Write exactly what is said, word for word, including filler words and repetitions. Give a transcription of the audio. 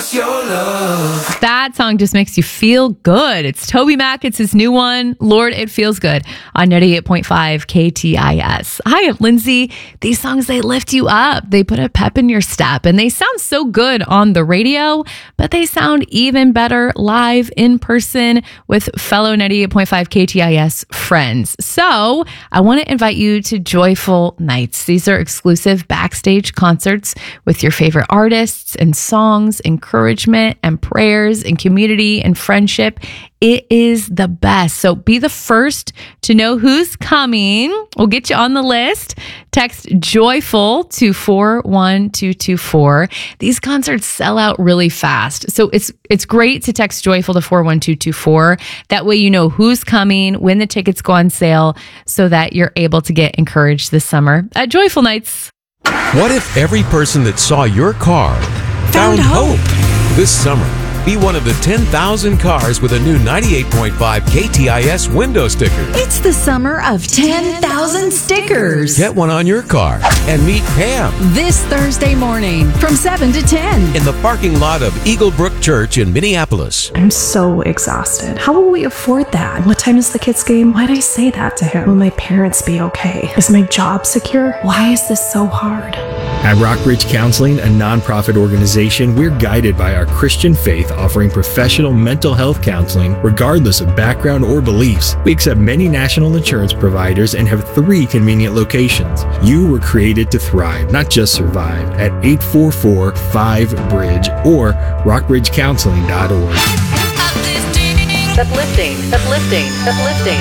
just your love. That song just makes you feel good. It's Toby Mac. It's his new one, Lord, It Feels Good, on ninety-eight point five K T I S. Hi, I'm Lindsay. These songs, they lift you up. They put a pep in your step, and they sound so good on the radio, but they sound even better live in person with fellow ninety-eight point five K T I S friends. So I want to invite you to Joyful Nights. These are exclusive backstage concerts with your favorite artists and songs, encouragement and prayers and community and friendship. It is the best. So be the first to know who's coming. We'll get you on the list. Text JOYFUL to four one two two four. These concerts sell out really fast. So it's it's great to text JOYFUL to four one two two four. That way you know who's coming, when the tickets go on sale, so that you're able to get encouraged this summer at Joyful Nights. What if every person that saw your car found, found hope? hope? This summer, be one of the ten thousand cars with a new ninety-eight point five K T I S window sticker. It's the summer of ten thousand stickers. Get one on your car and meet Pam this Thursday morning from seven to ten in the parking lot of Eagle Brook Church in Minneapolis. I'm so exhausted. How will we afford that? What time is the kids' game? Why'd I say that to him? Will my parents be okay? Is my job secure? Why is this so hard? At Rockbridge Counseling, a nonprofit organization, we're guided by our Christian faith, offering professional mental health counseling regardless of background or beliefs. We accept many national insurance providers and have three convenient locations. You were created to thrive, not just survive, at eight four four five bridge or rockbridge counseling dot org. Uplifting, uplifting, uplifting.